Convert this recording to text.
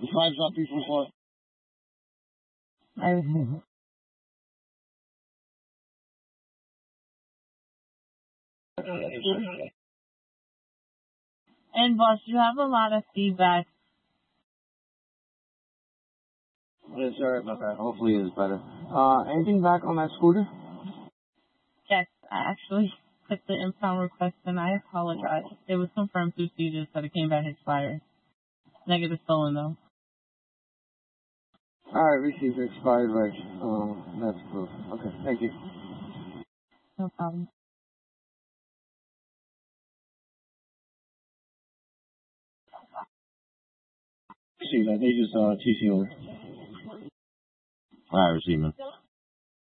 The 5's not before 4. And boss, you have a lot of feedback. Sorry about that. Hopefully it's better. Anything back on that scooter? Yes, I actually put the impound request and I apologize. It was confirmed through Caesars that it came back expired. Negative stolen though. Alright, receipt expired, right. That's proof. Okay, thank you. No problem. See that, they just TC over. Alright, receipt, man.